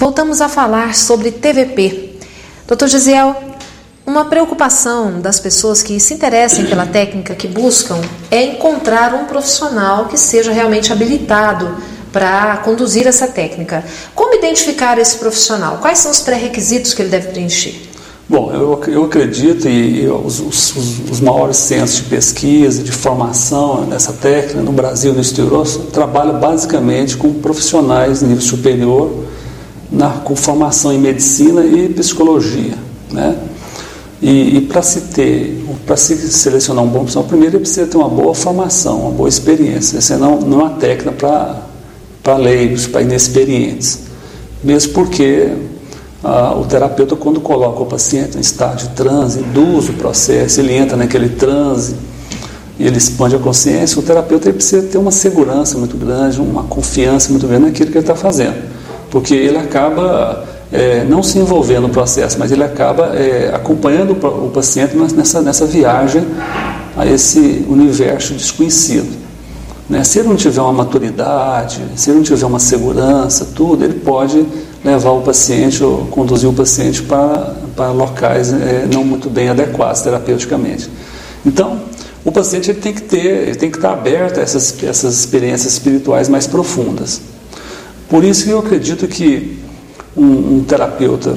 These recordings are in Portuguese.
Voltamos a falar sobre TVP. Dr. Gisiel, uma preocupação das pessoas que se interessem pela técnica, que buscam, é encontrar um profissional que seja realmente habilitado para conduzir essa técnica. Como identificar esse profissional? Quais são os pré-requisitos que ele deve preencher? Bom, eu acredito, e os maiores centros de pesquisa, de formação nessa técnica, no Brasil e no exterior, trabalham basicamente com profissionais de nível superior, com formação em medicina e psicologia, né? E para se selecionar um bom profissional, primeiro ele precisa ter uma boa formação, uma boa experiência, senão não é uma técnica para leigos, para inexperientes, mesmo porque o terapeuta, quando coloca o paciente em estágio de transe, induz o processo, ele entra naquele transe, ele expande a consciência, o terapeuta ele precisa ter uma segurança muito grande, uma confiança muito grande naquilo que ele está fazendo, porque ele acaba não se envolvendo no processo, mas ele acaba acompanhando o paciente nessa viagem a esse universo desconhecido, né? Se ele não tiver uma maturidade, se ele não tiver uma segurança, tudo, ele pode levar o paciente ou conduzir o paciente para locais não muito bem adequados terapeuticamente. Então, o paciente ele tem que estar aberto a essas experiências espirituais mais profundas. Por isso que eu acredito que um terapeuta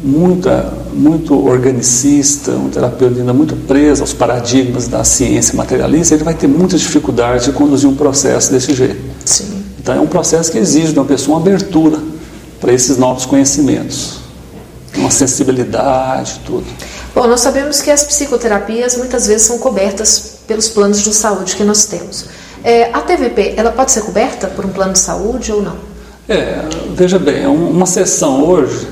muito organicista, um terapeuta ainda muito preso aos paradigmas da ciência materialista, ele vai ter muita dificuldade de conduzir um processo desse jeito. Sim. Então é um processo que exige de uma pessoa uma abertura para esses novos conhecimentos, uma sensibilidade, tudo. Bom, nós sabemos que as psicoterapias muitas vezes são cobertas pelos planos de saúde que nós temos. A TVP, ela pode ser coberta por um plano de saúde ou não? Veja bem, uma sessão hoje,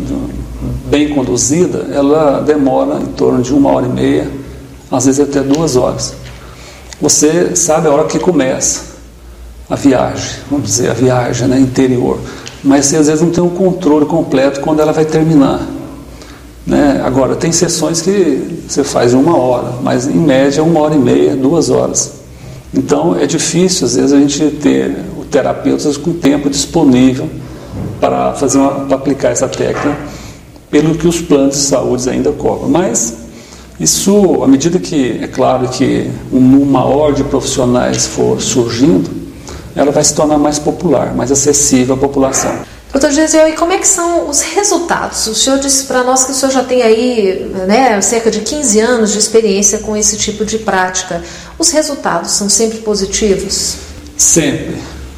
bem conduzida, ela demora em torno de 1h30, às vezes até 2 horas. Você sabe a hora que começa a viagem, vamos dizer, a viagem, né, interior, mas você às vezes não tem um controle completo quando ela vai terminar, né? Agora, tem sessões que você faz em 1 hora, mas em média 1h30, 2 horas. Então é difícil às vezes a gente ter o terapeuta com tempo disponível para aplicar essa técnica, pelo que os planos de saúde ainda cobram. Mas isso, à medida que, é claro que um maior de profissionais for surgindo, ela vai se tornar mais popular, mais acessível à população. Dr. Gisiel, e como é que são os resultados? O senhor disse para nós que o senhor já tem aí, né, cerca de 15 anos de experiência com esse tipo de prática. Os resultados são sempre positivos? Sempre.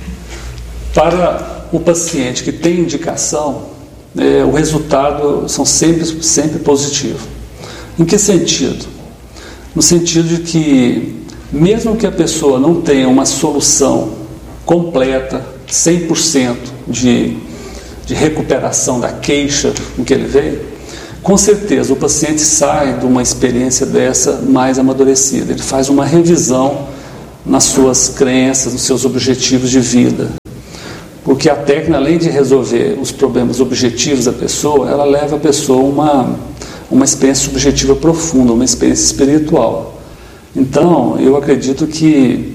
Para o paciente que tem indicação, o resultado são sempre positivo. Em que sentido? No sentido de que, mesmo que a pessoa não tenha uma solução completa, 100% de recuperação da queixa com que ele veio, com certeza o paciente sai de uma experiência dessa mais amadurecida. Ele faz uma revisão nas suas crenças, nos seus objetivos de vida. Porque a técnica, além de resolver os problemas objetivos da pessoa, ela leva a pessoa a uma experiência subjetiva profunda, uma experiência espiritual. Então, eu acredito que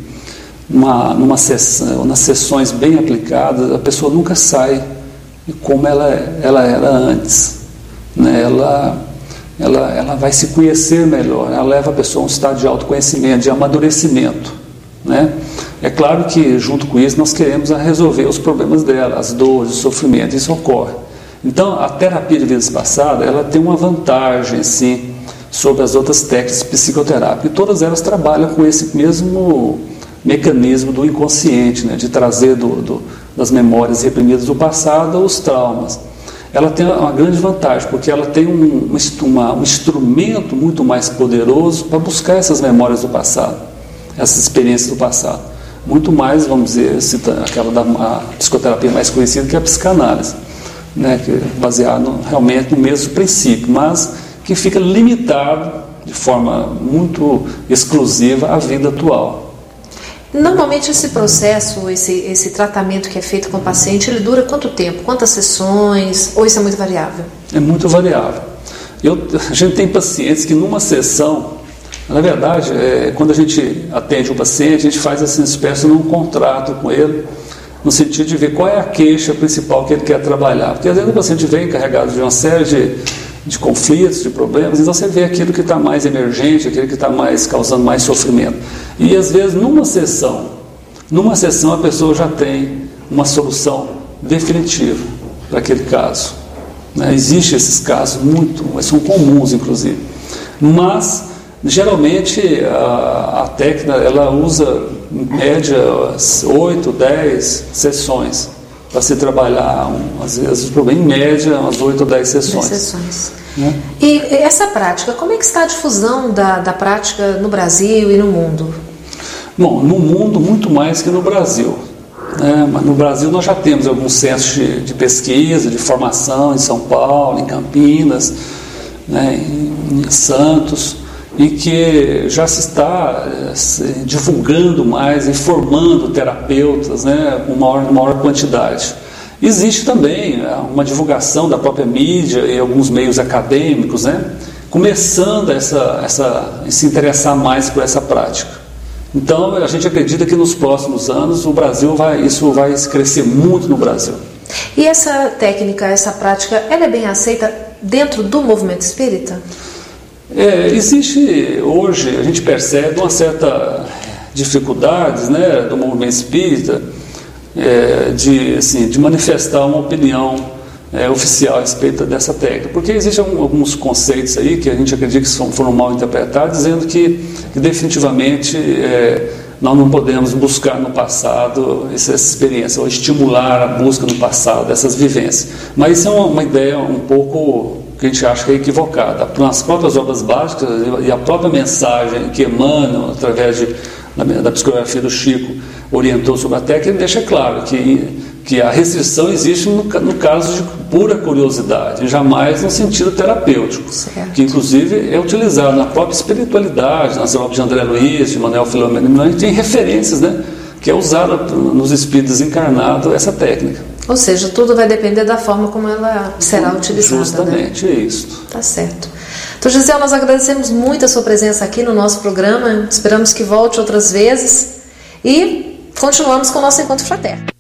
nas sessões bem aplicadas, a pessoa nunca sai como ela era antes, né? Ela vai se conhecer melhor, ela leva a pessoa a um estado de autoconhecimento, de amadurecimento, né? É claro que junto com isso nós queremos resolver os problemas dela, as dores, o sofrimento, isso ocorre. Então a terapia de vidas passadas, ela tem uma vantagem sim sobre as outras técnicas de psicoterapia, e todas elas trabalham com esse mesmo mecanismo do inconsciente, né? De trazer das memórias reprimidas do passado os traumas. Ela tem uma grande vantagem, porque ela tem um instrumento muito mais poderoso para buscar essas memórias do passado, essas experiências do passado. Muito mais, vamos dizer, aquela da psicoterapia mais conhecida, que é a psicanálise, né? Que é baseada realmente no mesmo princípio, mas que fica limitado de forma muito exclusiva à vida atual. Normalmente esse processo, esse tratamento que é feito com o paciente, ele dura quanto tempo? Quantas sessões? Ou isso é muito variável? É muito variável. A gente tem pacientes que numa sessão, na verdade, quando a gente atende o paciente, a gente faz essa espécie de um contrato com ele, no sentido de ver qual é a queixa principal que ele quer trabalhar. Porque às vezes o paciente vem carregado de uma série de conflitos, de problemas, então você vê aquilo que está mais emergente, aquilo que está mais causando mais sofrimento. E às vezes numa sessão a pessoa já tem uma solução definitiva para aquele caso. Né? Existem esses casos, são comuns inclusive. Mas geralmente a técnica ela usa em média 8, 10 sessões para se trabalhar, às vezes, em média, umas 8 ou 10 sessões. Né? E essa prática, como é que está a difusão da prática no Brasil e no mundo? Bom, no mundo muito mais que no Brasil. Né? Mas no Brasil nós já temos alguns centros de pesquisa, de formação em São Paulo, em Campinas, né? em Santos, e que já se está divulgando mais, informando terapeutas, né, com maior quantidade. Existe também uma divulgação da própria mídia e alguns meios acadêmicos, né, começando a se interessar mais por essa prática. Então, a gente acredita que nos próximos anos isso vai crescer muito no Brasil. E essa técnica, essa prática, ela é bem aceita dentro do movimento espírita? Existe hoje, a gente percebe uma certa dificuldades, né, do movimento espírita de manifestar uma opinião oficial a respeito dessa técnica, porque existem alguns conceitos aí que a gente acredita que foram mal interpretados, dizendo que definitivamente nós não podemos buscar no passado essa experiência, ou estimular a busca no passado dessas vivências. Mas isso é uma ideia um pouco que a gente acha que é equivocada. As próprias obras básicas e a própria mensagem que Emmanuel, através da psicografia do Chico, orientou sobre a técnica, ele deixa claro que a restrição existe no caso de pura curiosidade, jamais no sentido terapêutico, certo. Que inclusive é utilizado na própria espiritualidade, nas obras de André Luiz, de Manuel Filomeno, a gente tem referências, né, que é usada nos espíritos encarnados essa técnica. Ou seja, tudo vai depender da forma como ela será utilizada. Justamente, né? É isso. Tá certo. Então, Gisele, nós agradecemos muito a sua presença aqui no nosso programa, esperamos que volte outras vezes e continuamos com o nosso encontro fraterno.